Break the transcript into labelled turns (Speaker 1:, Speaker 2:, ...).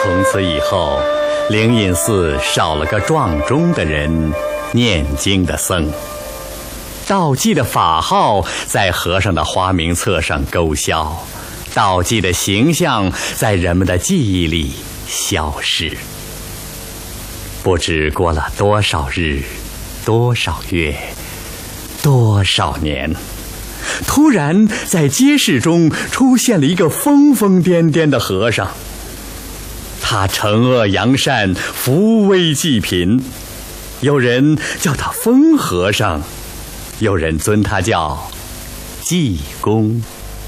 Speaker 1: 从此以后，灵隐寺少了个撞钟的人，念经的僧。道济的法号在和尚的花名册上勾销，道济的形象在人们的记忆里消失。不知过了多少日，多少月，多少年，突然在街市中出现了一个疯疯癫癫的和尚。他惩恶扬善，扶危济贫，有人叫他疯和尚，有人尊他叫济公。